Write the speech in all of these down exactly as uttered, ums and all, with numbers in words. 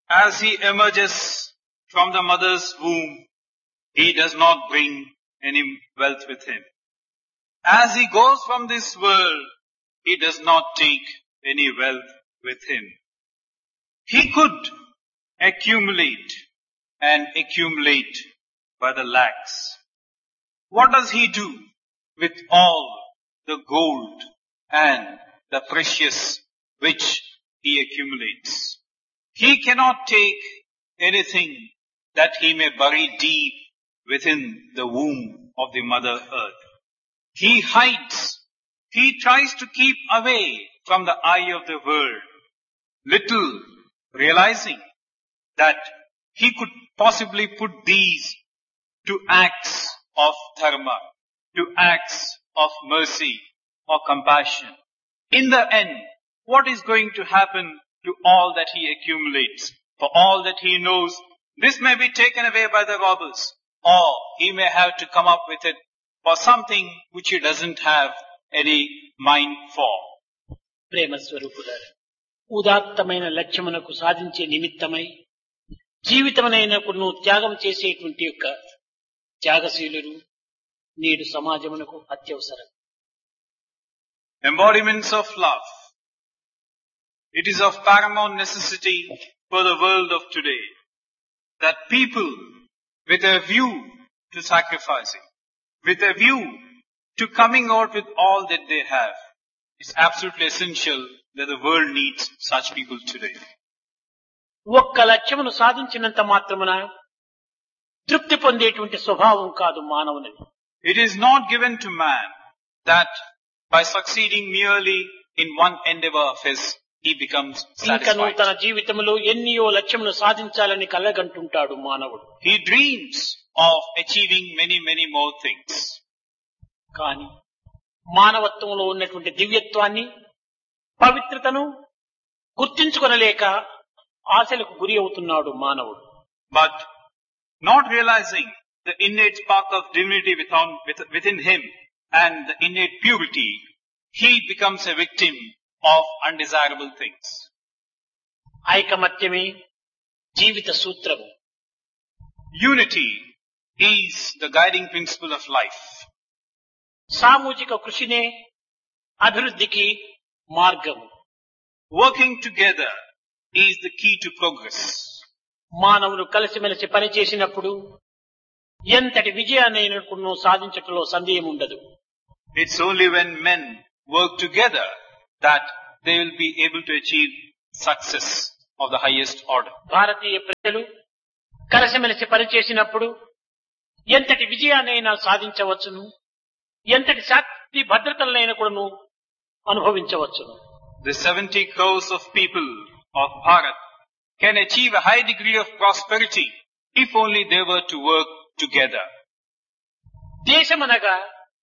As he emerges from the mother's womb, he does not bring any wealth with him. As he goes from this world, he does not take any wealth with him. He could accumulate and accumulate by the lakhs. What does he do with all the gold and the precious which he accumulates? He cannot take anything that he may bury deep within the womb of the Mother Earth. He hides. He tries to keep away from the eye of the world, little realizing that he could possibly put these to acts of dharma, to acts of mercy or compassion. In the end, what is going to happen to all that he accumulates? For all that he knows, this may be taken away by the robbers, or he may have to come up with it for something which he doesn't have any mind for. ప్రేమ స్వరూపులారా, ఉదాత్తమైన లక్ష్యమునకు సాధించే నిమిత్తమై జీవితమునైనను త్యాగం చేసేటువంటి యొక్క త్యాగశీలులు నేడు సమాజమునకు అత్యవసరం. Embodiments of love. It is of paramount necessity for the world of today that people with a view to sacrificing, with a view to coming out with all that they have, it's absolutely essential that the world needs such people today. ఒక్క లక్ష్యమును సాధించినంత మాత్రమున తృప్తి పొందేటువంటి స్వభావం కాదు మానవునికి. It is not given to man that by succeeding merely in one endeavor of his, he becomes ఇంకను satisfied. తన జీవితంలో ఎన్నో లక్ష్యమును సాధించాలని కలగంటుంటాడు మానవుడు. He dreams of achieving many, many more things. కానీ మానవత్వంలో ఉన్నటువంటి దివ్యత్వాన్ని, పవిత్రతను గుర్తించుకొనలేక ఆశలకు గురి అవుతున్నాడు మానవుడు. But not realizing the innate spark of divinity within, within him and the innate purity, he becomes a victim of undesirable things. ఐకమత్యమే జీవిత సూత్రము. Unity is the guiding principle of life. సామూహిక కృషినే అభివృద్ధికి మార్గము. Working together is the key to progress. మానవులు కలిసిమెలిసి పనిచేసినప్పుడు ఎంతటి విజయాన్ని సాధించటంలో సందేహం ఉండదు. It's only when men work together that they will be able to achieve success of the highest order. భారతీయ ప్రజలు కలిసిమెలిసి పనిచేసినప్పుడు ఎంతటి విజయాన్నైనా సాధించవచ్చును, ఎంతటి శాంతి భద్రతలైనా కూడాను అనుభవించవచ్చును. The seventy crores of people of Bharat can achieve a high degree of prosperity if only they were to work together. దేశమనగా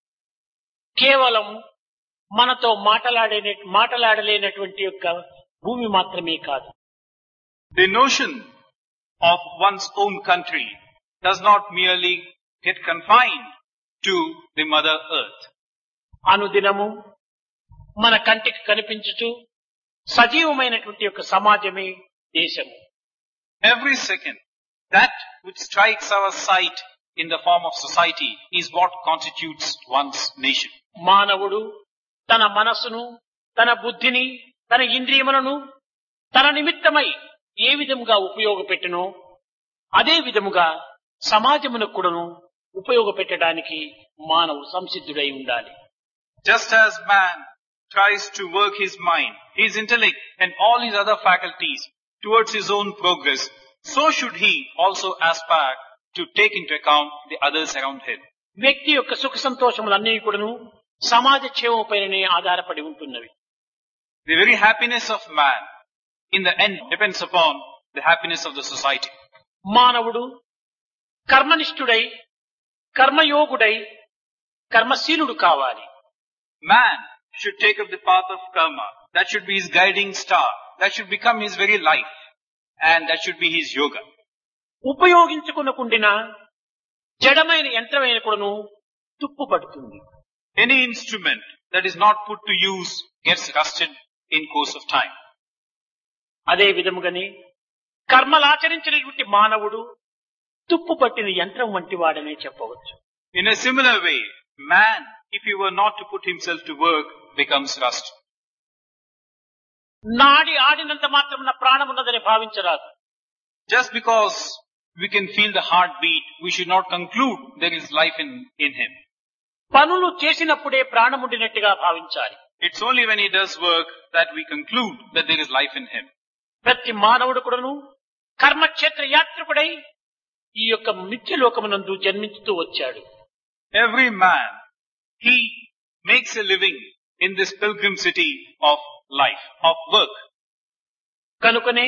కేవలం మనతో మాట్లాడే మాట్లాడలేనటువంటి యొక్క భూమి మాత్రమే కాదు. The notion of one's own country does not merely get confined to the Mother Earth. అనుదినము మన కంటికి కనిపించుచు సజీవమైనటువంటి యొక్క సమాజమే దేశము. Every second, that which strikes our sight in the form of society is what constitutes one's nation. మానవుడు తన మనస్సును, తన బుద్ధిని, తన ఇంద్రియములను తన నిమిత్తమై ఏ విధముగా ఉపయోగపెట్టనో అదే విధముగా సమాజమునకు కూడాను ఉపయోగపెట్టడానికి మానవుడు సంసిద్ధుడై ఉండాలి. Just as man tries to work his mind, his intellect and all his other faculties towards his own progress, so should he also aspire to take into account the others around him. వ్యక్తి యొక్క సుఖ సంతోషములన్నీ కూడాను సమాజ క్షేమపైనే ఆధారపడి ఉంటున్నవి. The very happiness of man in the end depends upon the happiness of the society. మానవుడు కర్మనిష్ఠుడై, కర్మయోగుడై, కర్మశీలుడు కావాలి. Man should take up the path of karma. That should be his guiding star. That should become his very life. And that should be his yoga. ఉపయోగించుకునకుండిన జడమైన యంత్రమైన కూడాను తుప్పు పడుతుంది. Any instrument that is not put to use gets rusted in course of time. అదే విధముగానే కర్మలాచరించినటువంటి మానవుడు తుప్పు పట్టిన యంత్రం వంటి వాడనే చెప్పవచ్చు. In a similar way, man, if he were not to put himself to work, becomes rust. నాడి ఆడినంత మాత్రం ప్రాణం ఉన్నదని భావించరాదు. Just because we can feel the heartbeat, we should not conclude there is life in, in him. పనులు చేసినప్పుడే ప్రాణం ఉండినట్టుగా భావించాలి. It's only when he does work that we conclude that there is life in him. ప్రతి మానవుడు కూడాను కర్మక్షేత్ర యాత్రికుడై ఈ యొక్క మిథ్యలోకమునందు జన్మించుతూ వచ్చాడు. Every man, he makes a living in this pilgrim city of life, of work. కనుకనే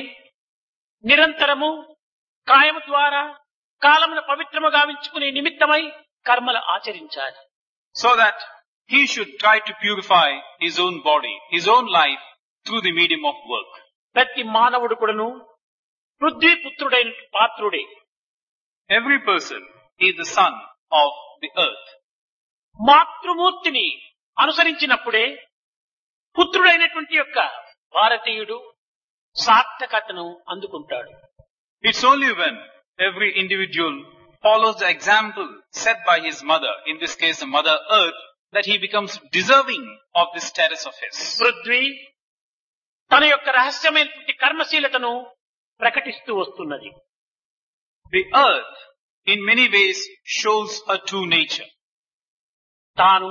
నిరంతరము కాయము ద్వారా కాలమును పవిత్రము గావించుకునే నిమిత్తమై కర్మలు ఆచరించాలి. So that he should try to purify his own body, his own life through the medium of work. ప్రతి మానవుడు కూడాను Prithvi పుత్రుడైన పాత్రుడే. Every person is the son of the earth. మాతృమూర్తిని అనుసరించినప్పుడే పుత్రుడైనటువంటి యొక్క భారతీయుడు సార్థకతను అందుకుంటాడు. It's only when every individual follows the example set by his mother, in this case the mother earth, that he becomes deserving of this status of his. Prithvi తన యొక్క రహస్యమైనటువంటి కర్మశీలతను ప్రకటిస్తూ వస్తున్నది. The earth in many ways shows her true nature. తాను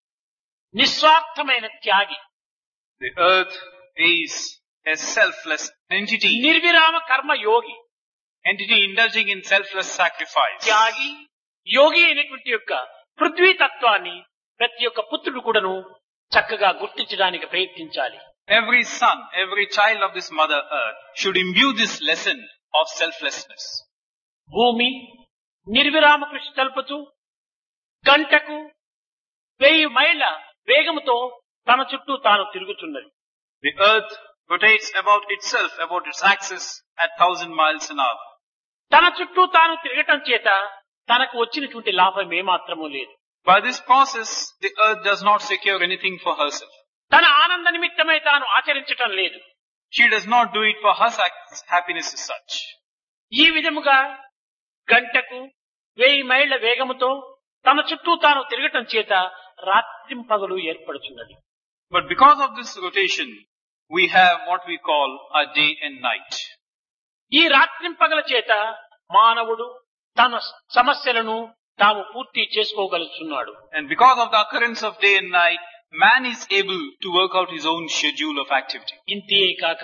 నిస్వార్థమైన త్యాగి. The earth is a selfless entity. నిర్విరామ కర్మ యోగి. Entity indulging in selfless sacrifice. త్యాగి యోగి అయినటువంటి యొక్క పృథ్వీ తత్వాన్ని ప్రతి ఒక్క పుత్రుడు కూడాను చక్కగా గుర్తించడానికి ప్రయత్నించాలి. Every son, every child of this mother earth should imbue this lesson of selflessness. భూమి నిర్విరామ కృషి తెలుపుతూ గంటకు వెయ్యి మైళ్ళ వేగముతో తన చుట్టూ తాను తిరుగుతున్నది. The earth rotates about itself, about its axis at thousand miles an hour. తన చుట్టూ తాను తిరగటం చేత తనకు వచ్చినటువంటి లాభం ఏమాత్రమూ లేదు. By this process, the earth does not secure anything for herself. తన ఆనంద నిమిత్తమై తాను ఆచరించటం లేదు. She does not do it for her happiness as such. ఈ విధముగా గంటకు వెయ్యి మైళ్ళ వేగముతో తన చుట్టూ తాను తిరగటం చేత రాత్రింపగలు ఏర్పడుతున్నది. But because of this rotation, we have what we call a day and night. ఈ రాత్రింపగల చేత మానవుడు తన సమస్యలను తాము పూర్తి చేసుకోగలుగుతున్నాడు. And because of the occurrence of day and night, man is able to work out his own schedule of activity. ఇంతే కాక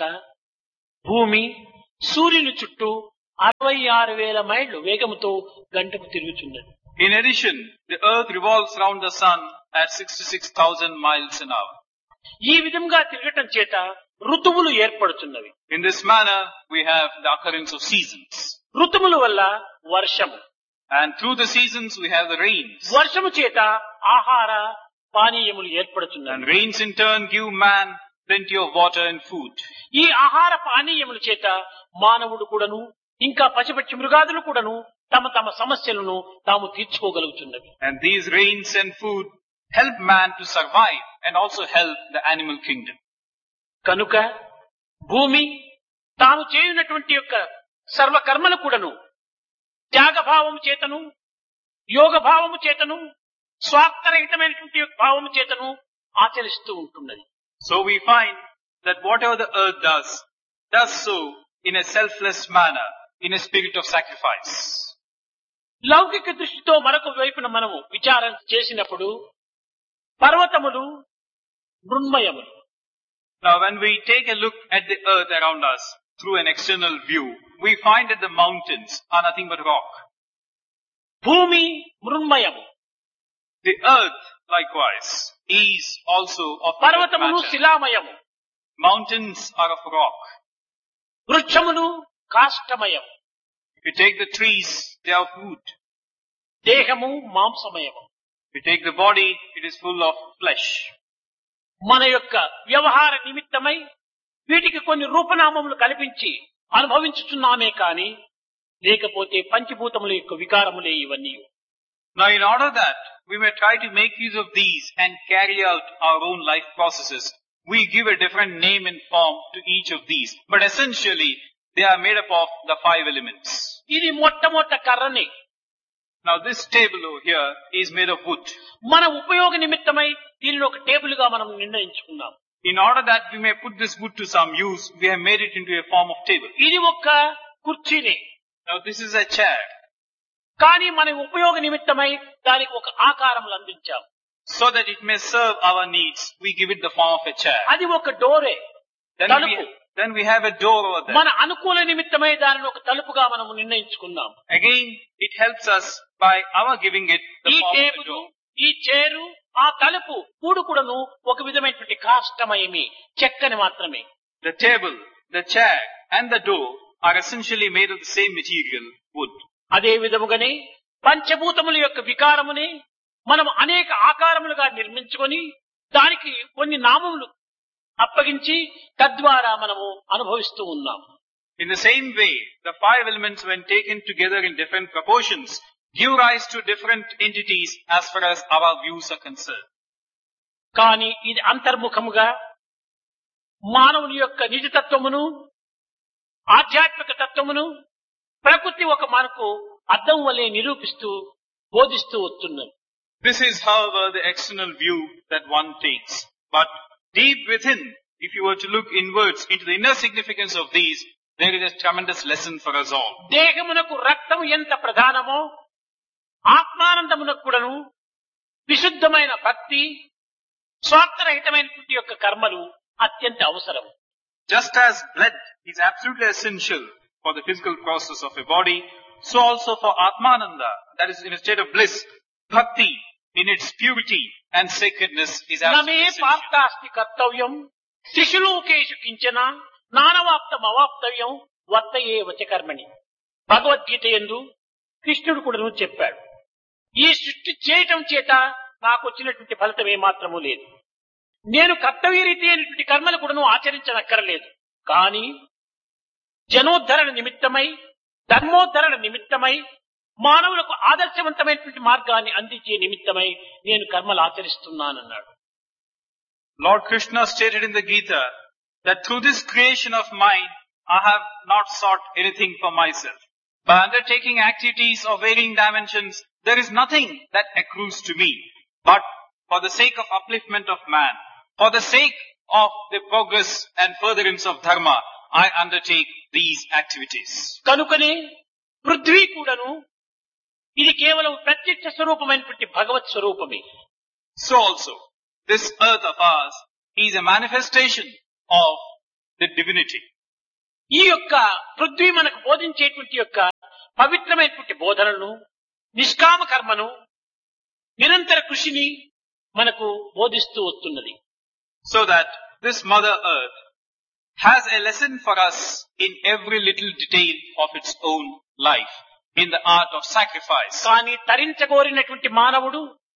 భూమి సూర్యుని చుట్టూ అరవై ఆరు వేల మైళ్ళు వేగముతో గంటకు తిరుగుతున్నది. In addition, the earth revolves round the sun at sixty-six thousand miles an hour. ఈ విధంగా తిరగటం చేత ఋతువులు ఏర్పడుతున్నవి. In this manner, we have the occurrence of seasons. ఋతువుల వల్ల వర్షము. And through the seasons, we have the rains. వర్షము చేత ఆహార పానీయములు ఏర్పడుతున్నవి. And rains in turn give man plenty of water and food. ఈ ఆహార పానీయముల చేత మానవుడు కూడాను ఇంకా పశుపక్షి మృగాదులు కూడాను తమ తమ సమస్యలను తాము తీర్చుకోగలుగుతున్నవి. And these rains and food help man to survive and also help the animal kingdom. కనుక భూమి తాను చేయునటువంటి యొక్క సర్వకర్మలు కూడాను త్యాగభావము చేతను యోగ భావము చేతను స్వార్థరహితమైనటువంటి భావము చేతను ఆచరిస్తూ ఉంటున్నది. So we find that whatever the earth does, does so in a selfless manner, in a spirit of sacrifice. లౌకిక దృష్టితో మరొక వైపున మనము విచారం చేసినప్పుడు పర్వతములు మృన్మయములు. Now when we take a look at the earth around us through an external view, we find that the mountains are nothing but rock. భూమి మృన్మయము. The earth likewise is also of పర్వతములు matter. శిలామయము. Mountains are of rock. వృక్షములు కాష్టమయం. If you take the trees, they are wood. దేహము మాంసమయము. If you take the body, it is full of flesh. మన యొక్క వ్యవహార నిమిత్తమై వీటికి కొన్ని రూపనామములు కల్పించి అనుభవించుతున్నామే కాని లేకపోతే పంచభూతముల యొక్క వికారములే ఇవన్నీ. Now in order that we may try to make use of these and carry out our own life processes, we give a different name and form to each of these. But essentially, they are made up of the five elements. ఇది మొట్టమొదట కర్రని Now this table over here is made of wood. మన ఉపయోగ నిమిత్తమై దీనిని ఒక table గా మనం నిర్ణయించుకున్నాం. In order that we may put this wood to some use, we have made it into a form of table. ఇది ఒక కుర్చీని. Now this is a chair. కానీ మన ఉపయోగ నిమిత్తమై దానికి ఒక ఆకారములు అందించాం. So that it may serve our needs, we give it the form of a chair. అది ఒక డోరే. Then we, then we have a door over there. మన అనుకూల నిమిత్తమై దానిని ఒక తలుపుగా మనం నిర్ణయించుకున్నాం. Again, it helps us by our giving it the ఈ form of a table, door. ఈ చేరు, ఆ తలుపు కూడు కూడాను ఒక విధమైనటువంటి కాష్టమయమి చెక్కని మాత్రమే. The table, the chair and the door are essentially made of the same material, wood. అదే విధముగానే పంచభూతముల యొక్క వికారముని మనం అనేక ఆకారములుగా నిర్మించుకొని దానికి కొన్ని నామములు అప్పగించి తద్వారా మనము అనుభవిస్తూ ఉన్నాం. In the same way, the five elements when taken together in different proportions give rise to different entities as far as our views are concerned. కానీ ఇది అంతర్ముఖముగా మానవుని యొక్క నిజతత్వమును ఆధ్యాత్మిక తత్వమును ప్రకృతి ఒక మనకు అద్దం వలె నిరూపిస్తూ బోధిస్తూ వస్తున్నది. This is, however, the external view that one takes. But deep within, if you were to look inwards into the inner significance of these, there is a tremendous lesson for us all. దేహమునకు రక్తము ఎంత ప్రధానమో ఆత్మానందమునకు కూడాను విశుద్ధమైన భక్తి స్వార్థరహితమైనటువంటి యొక్క కర్మలు అత్యంత అవసరం. Just as blood is absolutely essential for the physical process of a body, so also for Atmananda, that is in a state of bliss, bhakti in its purity and sacredness is నమే absolutely essential. పాప్తాస్తి కర్తవ్యం శిశులోకేషు కించన నానవాప్తం అవాప్తవ్యం వర్తయే వచకర్మణి. భగవద్గీత యందు కృష్ణుడు కూడా చెప్పాడు, ఈ సృష్టి చేయటం చేత నాకు వచ్చినటువంటి ఫలితం ఏమాత్రము లేదు. నేను కర్తవ్య రీతి అయినటువంటి కర్మలు కూడా ఆచరించనక్కరలేదు. కానీ జనోద్ధరణ నిమిత్తమై ధర్మోద్ధరణ నిమిత్తమై మానవులకు ఆదర్శవంతమైనటువంటి మార్గాన్ని అందించే నిమిత్తమై నేను కర్మలు ఆచరిస్తున్నానన్నాడు. Lord Krishna stated in the Gita that through this creation of mine, I have not sought anything for myself. By undertaking activities of varying dimensions, there is nothing that accrues to me. But for the sake of upliftment of man, for the sake of the progress and furtherance of dharma, I undertake these activities. కనుకనే పృథ్వీ కూడాను ఇది కేవలం ప్రత్యక్ష స్వరూపమైనటువంటి భగవత్ స్వరూపమే. So also, this earth of ours is a manifestation of the divinity. ఈ యొక్క పృథ్వీ మనకు బోధించేటువంటి యొక్క పవిత్రమైనటువంటి బోధనలను నిష్కామ కర్మను నిరంతర కృషిని మనకు బోధిస్తూ వస్తున్నది. So that this Mother Earth has a lesson for us in every little detail of its own life, in the art of sacrifice. కానీ తరించగోరినటువంటి మానవుడు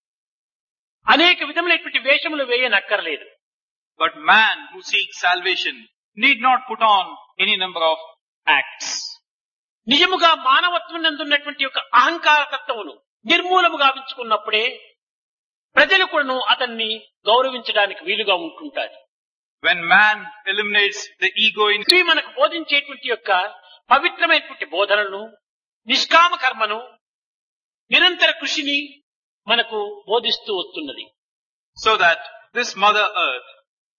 అనేక విధములైనటువంటి వేషములు వేయనక్కర్లేదు. But man who seeks salvation need not put on any number of acts. నిజముగా మానవత్వం నందున్నటువంటి యొక్క అహంకార తత్వమును నిర్మూలము గావించుకున్నప్పుడే ప్రజలు కూడాను అతన్ని గౌరవించడానికి వీలుగా ఉంటుంటారు. When man eliminates the ego in ఇది మనకు బోధించేటువంటి యొక్క పవిత్రమైనటువంటి బోధనలను నిష్కామ కర్మను నిరంతర కృషిని మనకు బోధిస్తూ వస్తున్నది. so that this Mother Earth